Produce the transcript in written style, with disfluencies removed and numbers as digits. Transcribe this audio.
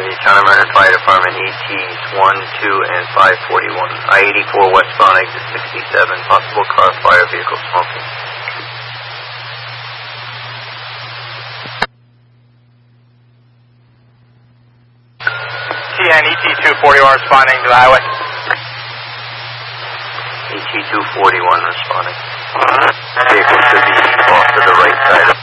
California, Town of Vernon Fire Department, ETs 1, 2, and 541. I-84 westbound, exit 67, possible car, fire, vehicle smoking. TN, ET241 responding to the highway. ET241 responding. Vehicle should be off to the right side of